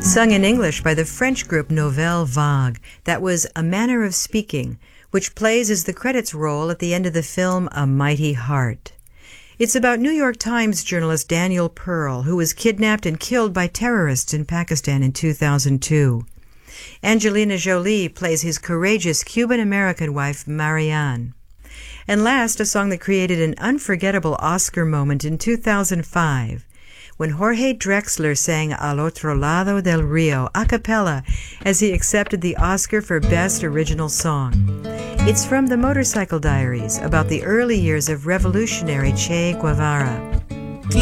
Sung in English by the French group Nouvelle Vague. That was A Manner of Speaking, which plays as the credits roll at the end of the film A Mighty Heart. It's about New York Times journalist Daniel Pearl, who was kidnapped and killed by terrorists in Pakistan in 2002. Angelina Jolie plays his courageous Cuban-American wife, Marianne. And last, a song that created an unforgettable Oscar moment in 2005, when Jorge Drexler sang Al Otro Lado del Rio a cappella as he accepted the Oscar for Best Original Song. It's from The Motorcycle Diaries, about the early years of revolutionary Che Guevara.